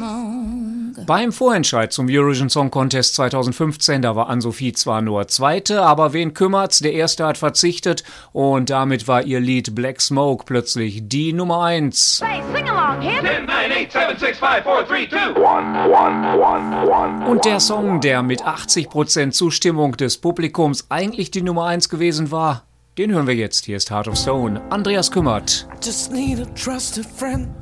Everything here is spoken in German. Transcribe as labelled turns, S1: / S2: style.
S1: Beim Vorentscheid zum Eurovision Song Contest 2015, da war Ann-Sophie zwar nur Zweite, aber wen kümmert's? Der Erste hat verzichtet und damit war ihr Lied Black Smoke plötzlich die Nummer 1.
S2: Hey, sing along, kids.
S3: 10, 9, 8, 7, 6, 5, 4, 3, 2.
S1: Und der Song, der mit 80% Zustimmung des Publikums eigentlich die Nummer 1 gewesen war, den hören wir jetzt. Hier ist Heart of Stone, Andreas Kümmert.
S4: I just need a trusted friend